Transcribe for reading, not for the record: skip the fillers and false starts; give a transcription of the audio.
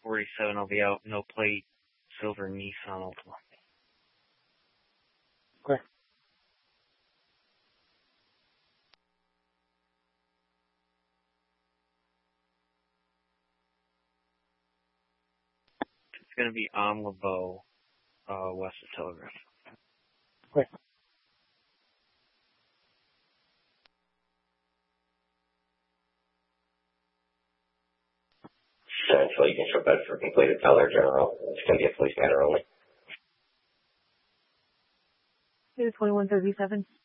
47, I'll be out. No plate, silver Nissan Altima. Okay. It's going to be on LeBeau, west of Telegraph. Okay. Until you can show Bedford completed Dollar General. It's going to be a police matter only. 2137.